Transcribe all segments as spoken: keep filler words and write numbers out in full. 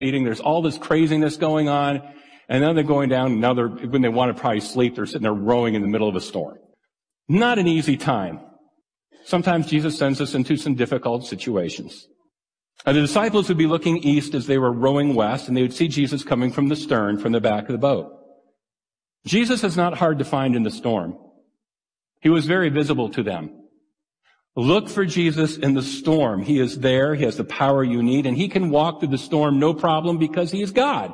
eating. There's all this craziness going on. And then they're going down. Now they're, when they want to probably sleep, they're sitting there rowing in the middle of a storm. Not an easy time. Sometimes Jesus sends us into some difficult situations. And the disciples would be looking east as they were rowing west, and they would see Jesus coming from the stern, from the back of the boat. Jesus is not hard to find in the storm. He was very visible to them. Look for Jesus in the storm. He is there. He has the power you need, and he can walk through the storm no problem because he is God.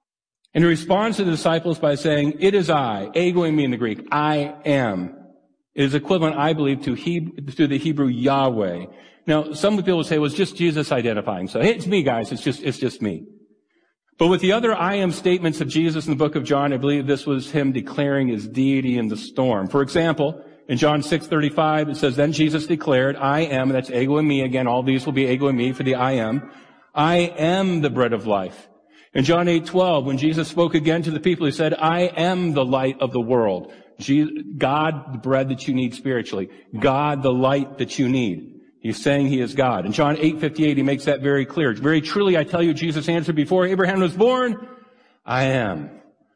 And he responds to the disciples by saying, it is I, ego eimi in the Greek, I am. It is equivalent, I believe, to, he, to the Hebrew Yahweh. Now, some people will say, well, it's just Jesus identifying. So, hey, it's me, guys. It's just, it's just me. But with the other I am statements of Jesus in the book of John, I believe this was him declaring his deity in the storm. For example, in John six thirty-five, it says, then Jesus declared, I am, and that's ego eimi again. All these will be ego eimi for the I am. I am the bread of life. In John eight twelve, when Jesus spoke again to the people, he said, I am the light of the world. God, the bread that you need spiritually. God, the light that you need. He's saying he is God. In John eight fifty-eight, he makes that very clear. Very truly, I tell you, Jesus answered, before Abraham was born, I am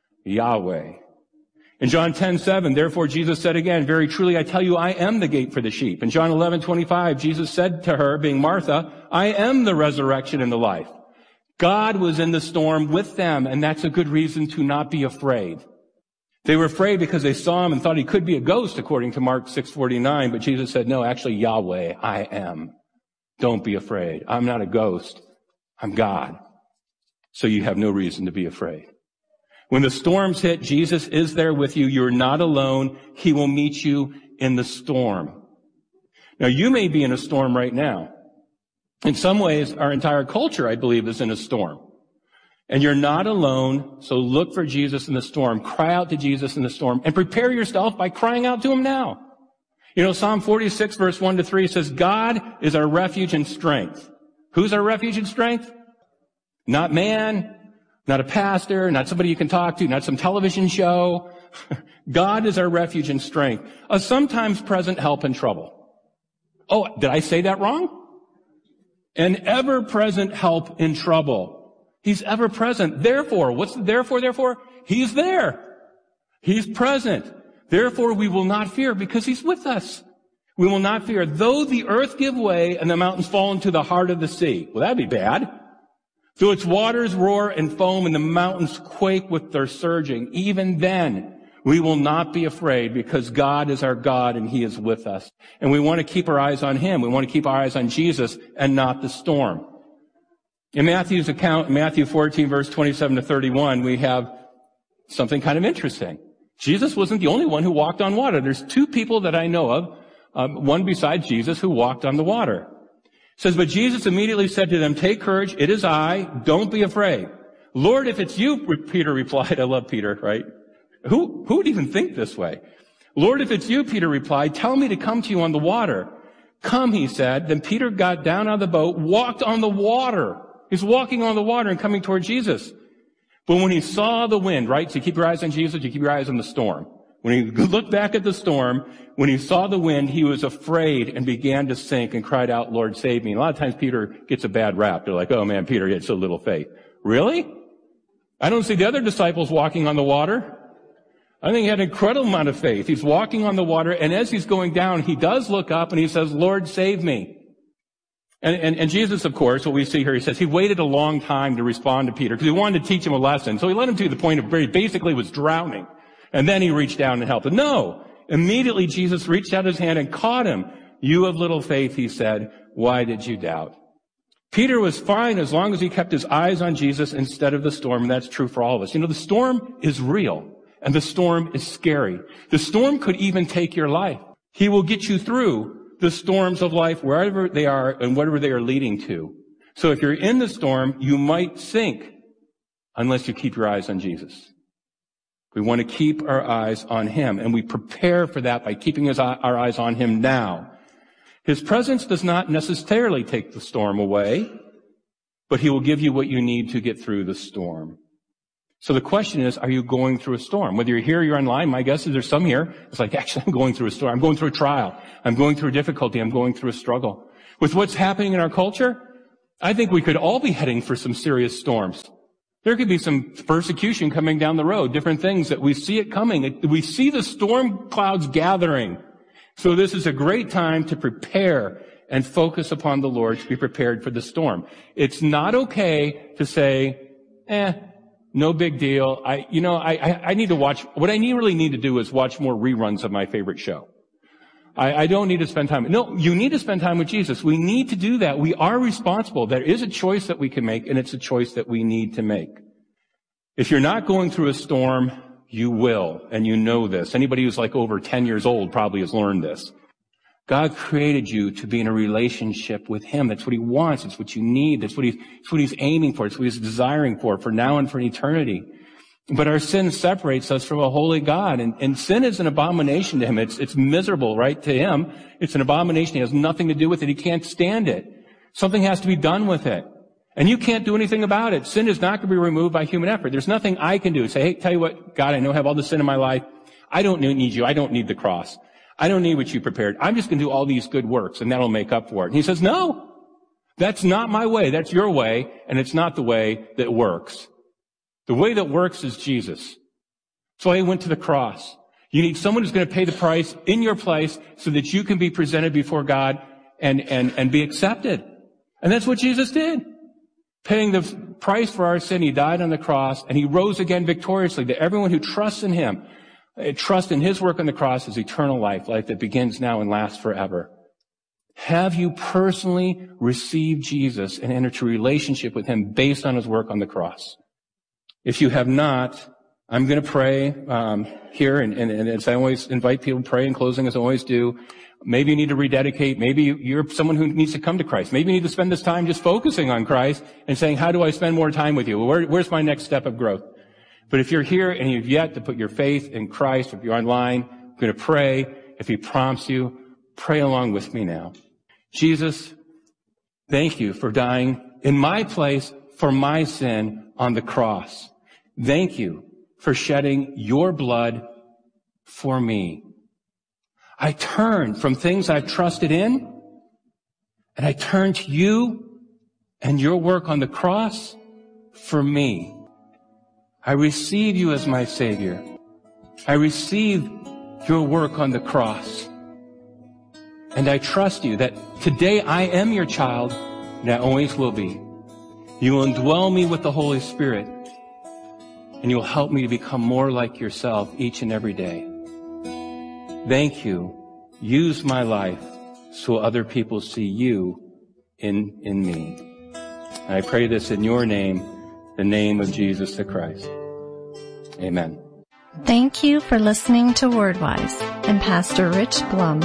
Yahweh. In John ten seven, therefore Jesus said again, very truly, I tell you, I am the gate for the sheep. In John eleven twenty-five, Jesus said to her, being Martha, I am the resurrection and the life. God was in the storm with them, and that's a good reason to not be afraid. They were afraid because they saw him and thought he could be a ghost, according to Mark six forty-nine. But Jesus said, no, actually, Yahweh, I am. Don't be afraid. I'm not a ghost. I'm God. So you have no reason to be afraid. When the storms hit, Jesus is there with you. You're not alone. He will meet you in the storm. Now, you may be in a storm right now. In some ways, our entire culture, I believe, is in a storm. And you're not alone, so look for Jesus in the storm. Cry out to Jesus in the storm, and prepare yourself by crying out to him now. You know, Psalm forty-six, verse one to three says, God is our refuge and strength. Who's our refuge and strength? Not man, not a pastor, not somebody you can talk to, not some television show. God is our refuge and strength, a sometimes present help in trouble. Oh, did I say that wrong? An ever-present help in trouble. He's ever present. Therefore, what's the therefore, therefore? He's there. He's present. Therefore, we will not fear because he's with us. We will not fear. Though the earth give way and the mountains fall into the heart of the sea. Well, that'd be bad. Though its waters roar and foam and the mountains quake with their surging, even then we will not be afraid because God is our God and he is with us. And we want to keep our eyes on him. We want to keep our eyes on Jesus and not the storm. In Matthew's account, Matthew fourteen, verse twenty-seven to thirty-one, we have something kind of interesting. Jesus wasn't the only one who walked on water. There's two people that I know of, um, one besides Jesus, who walked on the water. It says, but Jesus immediately said to them, take courage, it is I, don't be afraid. Lord, if it's you, Peter replied. I love Peter, right? Who, who would even think this way? Lord, if it's you, Peter replied, tell me to come to you on the water. Come, he said. Then Peter got down out of the boat, walked on the water. He's walking on the water and coming toward Jesus. But when he saw the wind, right? So you keep your eyes on Jesus, you keep your eyes on the storm. When he looked back at the storm, when he saw the wind, he was afraid and began to sink and cried out, Lord, save me. And a lot of times Peter gets a bad rap. They're like, oh man, Peter, he had so little faith. Really? I don't see the other disciples walking on the water. I think he had an incredible amount of faith. He's walking on the water, and as he's going down, he does look up and he says, Lord, save me. And, and, and Jesus, of course, what we see here, he says he waited a long time to respond to Peter because he wanted to teach him a lesson. So he led him to the point of where he basically was drowning. And then he reached down and helped him. No. Immediately Jesus reached out his hand and caught him. You of little faith, he said, why did you doubt? Peter was fine as long as he kept his eyes on Jesus instead of the storm. And that's true for all of us. You know, the storm is real and the storm is scary. The storm could even take your life. He will get you through the storms of life, wherever they are and whatever they are leading to. So if you're in the storm, you might sink unless you keep your eyes on Jesus. We want to keep our eyes on him, and we prepare for that by keeping his, our eyes on him now. His presence does not necessarily take the storm away, but he will give you what you need to get through the storm. So the question is, are you going through a storm? Whether you're here or you're online, my guess is there's some here. It's like, actually, I'm going through a storm. I'm going through a trial. I'm going through a difficulty. I'm going through a struggle. With what's happening in our culture, I think we could all be heading for some serious storms. There could be some persecution coming down the road, different things that we see it coming. We see the storm clouds gathering. So this is a great time to prepare and focus upon the Lord, to be prepared for the storm. It's not okay to say, eh, no big deal. I, you know, I, I, I need to watch, what I need, really need to do is watch more reruns of my favorite show. I, I don't need to spend time. No, you need to spend time with Jesus. We need to do that. We are responsible. There is a choice that we can make, and it's a choice that we need to make. If you're not going through a storm, you will, and you know this. Anybody who's like over ten years old probably has learned this. God created you to be in a relationship with Him. That's what He wants. It's what you need. That's what He's, it's what He's aiming for. It's what He's desiring for, for now and for eternity. But our sin separates us from a holy God, and, and sin is an abomination to Him. It's, it's miserable, right, to Him. It's an abomination. He has nothing to do with it. He can't stand it. Something has to be done with it. And you can't do anything about it. Sin is not going to be removed by human effort. There's nothing I can do. Say, hey, tell you what, God, I know I have all this sin in my life. I don't need you. I don't need the cross. I don't need what you prepared. I'm just going to do all these good works, and that'll make up for it. And He says, no, that's not my way. That's your way, and it's not the way that works. The way that works is Jesus. So He went to the cross. You need someone who's going to pay the price in your place so that you can be presented before God and, and, and be accepted. And that's what Jesus did. Paying the price for our sin, He died on the cross, and He rose again victoriously. To everyone who trusts in Him, trust in His work on the cross is eternal life, life that begins now and lasts forever. Have you personally received Jesus and entered into a relationship with Him based on His work on the cross? If you have not, I'm going to pray um, here, and, and, and as I always invite people to pray in closing, as I always do. Maybe you need to rededicate. Maybe you're someone who needs to come to Christ. Maybe you need to spend this time just focusing on Christ and saying, how do I spend more time with you? Where, where's my next step of growth? But if you're here and you've yet to put your faith in Christ, if you're online, I'm going to pray. If He prompts you, pray along with me now. Jesus, thank You for dying in my place for my sin on the cross. Thank You for shedding Your blood for me. I turn from things I've trusted in, and I turn to You and Your work on the cross for me. I receive You as my Savior. I receive Your work on the cross. And I trust You that today I am Your child, and I always will be. You will indwell me with the Holy Spirit, and You will help me to become more like Yourself each and every day. Thank You. Use my life so other people see You in, in me. And I pray this in Your name, the name of Jesus the Christ. Amen. Thank you for listening to WordWise and Pastor Rich Blum.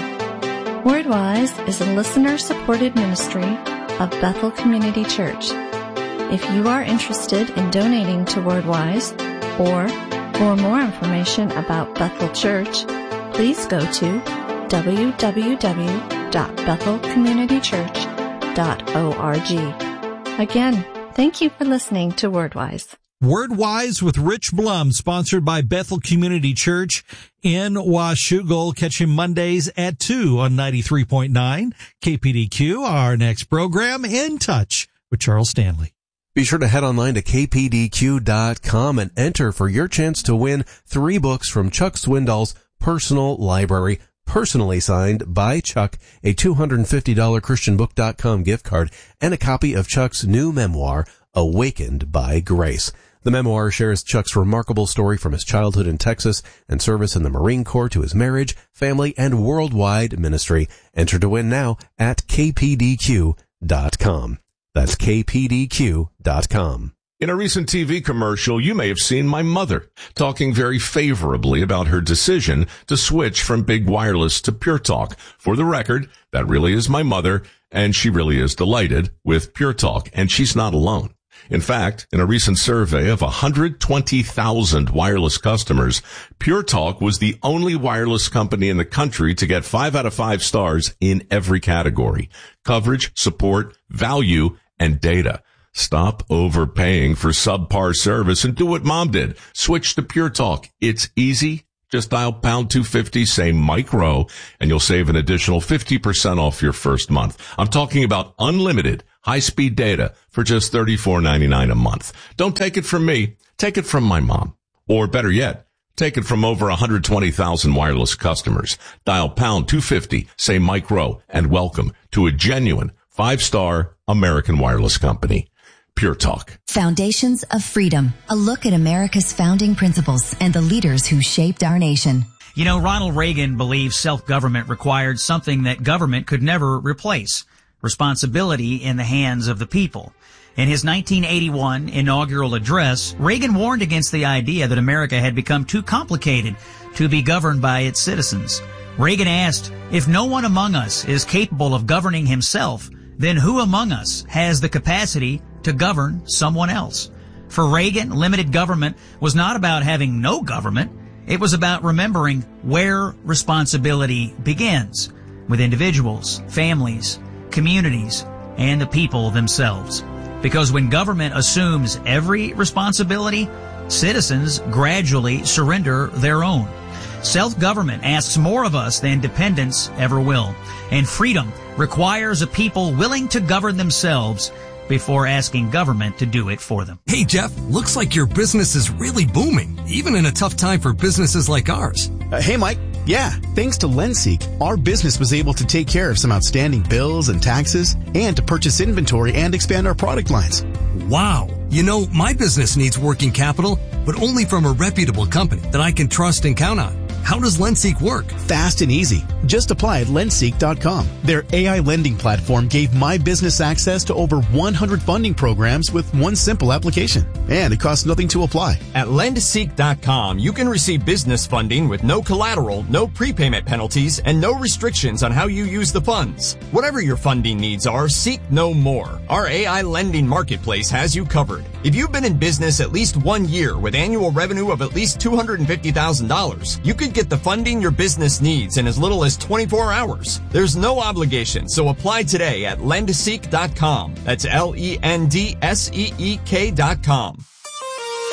WordWise is a listener-supported ministry of Bethel Community Church. If you are interested in donating to WordWise or for more information about Bethel Church, please go to w w w dot bethel community church dot org. Again, thank you for listening to WordWise. WordWise with Rich Blum, sponsored by Bethel Community Church in Washougal. Catch him Mondays at two on ninety-three point nine K P D Q. Our next program, In Touch with Charles Stanley. Be sure to head online to k p d q dot com and enter for your chance to win three books from Chuck Swindoll's personal library, personally signed by Chuck, a two hundred fifty dollars christian book dot com gift card, and a copy of Chuck's new memoir, Awakened by Grace. The memoir shares Chuck's remarkable story from his childhood in Texas and service in the Marine Corps to his marriage, family, and worldwide ministry. Enter to win now at k p d q dot com. That's k p d q dot com. In a recent T V commercial, you may have seen my mother talking very favorably about her decision to switch from big wireless to Pure Talk. For the record, that really is my mother, and she really is delighted with Pure Talk, and she's not alone. In fact, in a recent survey of one hundred twenty thousand wireless customers, Pure Talk was the only wireless company in the country to get five out of five stars in every category: coverage, support, value, and data. Stop overpaying for subpar service and do what Mom did. Switch to Pure Talk. It's easy. Just dial pound two fifty, say micro, and you'll save an additional fifty percent off your first month. I'm talking about unlimited, high-speed data for just thirty-four ninety-nine a month. Don't take it from me. Take it from my mom. Or better yet, take it from over one hundred twenty thousand wireless customers. Dial pound two fifty, say Mike Rowe, and welcome to a genuine five-star American wireless company. Pure Talk. Foundations of Freedom, a look at America's founding principles and the leaders who shaped our nation. You know, Ronald Reagan believed self-government required something that government could never replace: responsibility in the hands of the people. In his nineteen eighty-one inaugural address, Reagan warned against the idea that America had become too complicated to be governed by its citizens. Reagan asked, if no one among us is capable of governing himself, then who among us has the capacity to govern someone else? For Reagan, limited government was not about having no government. It was about remembering where responsibility begins, with individuals, families, communities, and the people themselves. Because when government assumes every responsibility, citizens gradually surrender their own. Self-government asks more of us than dependence ever will. And freedom requires a people willing to govern themselves before asking government to do it for them. Hey, Jeff, looks like your business is really booming, even in a tough time for businesses like ours. Uh, hey, Mike. Yeah, thanks to LendSeek, our business was able to take care of some outstanding bills and taxes and to purchase inventory and expand our product lines. Wow. You know, my business needs working capital, but only from a reputable company that I can trust and count on. How does LendSeek work? Fast and easy. Just apply at lendseek dot com. Their A I lending platform gave my business access to over one hundred funding programs with one simple application. And it costs nothing to apply. At lendseek dot com, you can receive business funding with no collateral, no prepayment penalties, and no restrictions on how you use the funds. Whatever your funding needs are, seek no more. Our A I lending marketplace has you covered. If you've been in business at least one year with annual revenue of at least two hundred fifty thousand dollars, you could get the funding your business needs in as little as twenty-four hours. There's no obligation, so apply today at lendseek dot com. That's L E N D S E E K dot com.